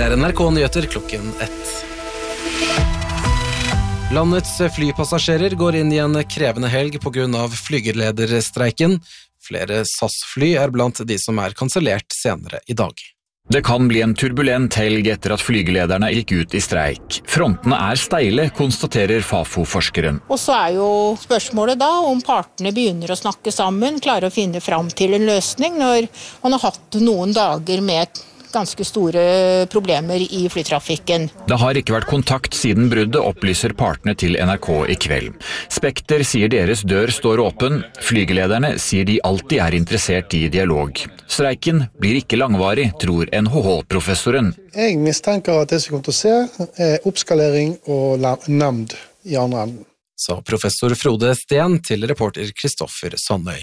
NRK Nyheter klokken 1. Landets flypassasjerer går inn i en krevende helg på grunn av flygelederstreiken. Flere SAS-fly blant de som kansellert senere i dag. Det kan bli en turbulent helg etter at flygelederne gikk ut i streik. Frontene steile, konstaterer Fafo-forskeren. Og så jo spørsmålet da om partene begynner å snakke sammen, klarer å finne fram til en løsning når man har hatt noen dager med ganske store problemer i flytrafikken. Det har ikke vært kontakt siden bruddet, opplyser partene til NRK i kveld. Spekter sier deres dør står åpen. Flygelederne sier de alltid interessert i dialog. Streiken blir ikke langvarig, tror NHH-professoren. Jeg mistenker at det som kommer til å se oppskalering og nemnd i andre enden. Sa professor Frode Steen til reporter Kristoffer Sandøy.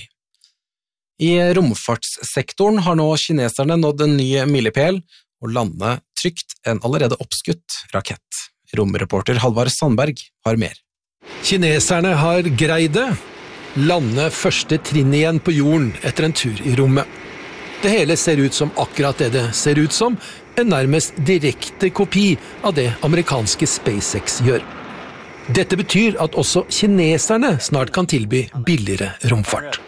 I romfartssektoren har nå kineserne nådd en ny milepæl og landet trygt en allerede oppskutt rakett. Romreporter Halvard Sandberg har mer. Kineserne har greid det. Lande første trinn igjen på jorden etter en tur i rommet. Det hele ser ut som akkurat det ser ut som, en nærmest direkte kopi av det amerikanske SpaceX gjør. Dette betyr at også kineserne snart kan tilby billigere romfart.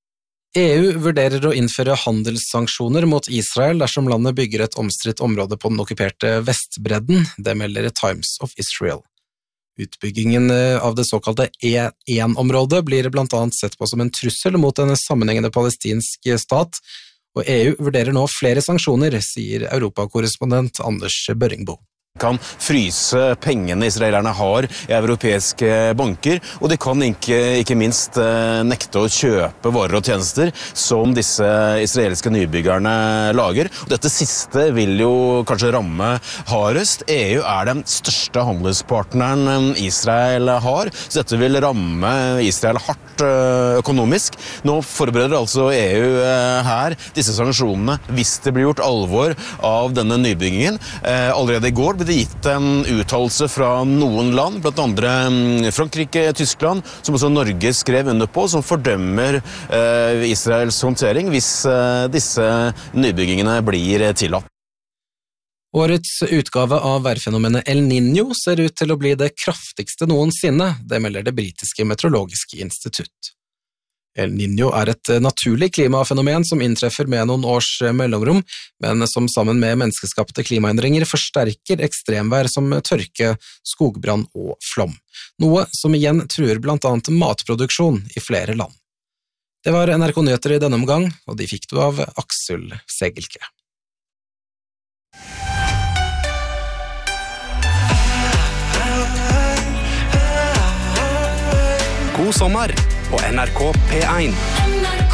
EU vurderer å innføre handelssanksjoner mot Israel dersom landet bygger et omstridt område på den okkuperte Vestbredden, det melder Times of Israel. Utbyggingen av det såkalte E1-området blir blant annet sett på som en trussel mot en sammenhengende palestinsk stat, og EU vurderer nå flere sanksjoner, sier europakorrespondent Anders Børringbo. Kan fryse pengene israelerne har i europeiske banker, og de kan ikke minst nekte å kjøpe varer og tjenester som disse israelske nybyggerne lager. Og dette siste vil jo kanskje ramme hardest. EU den største handelspartneren Israel har, så dette vil ramme Israel hardt økonomisk. Nå forbereder altså EU her disse sanksjonene hvis det blir gjort alvor av denne nybyggingen. Allerede i går ble det gitt en uttalelse fra noen land, blant andre Frankrike, Tyskland, som også Norge skrev under på, som fordømmer Israels håndtering hvis disse nybyggingene blir tillatt. Årets utgave av værfenomenet El Niño ser ut til å bli det kraftigste noensinne, det melder det britiske meteorologiske institutt. El Niño et naturlig klimafenomen som inntreffer med noen års mellomrom, men som sammen med menneskeskapte klimaendringer forsterker ekstremvær som tørke, skogbrann og flom. Noe som igjen truer blant annet matproduksjon i flere land. Det var NRK Nyheter i denne omgang, og de fikk du av Aksel Segelke. God sommer på NRK P1.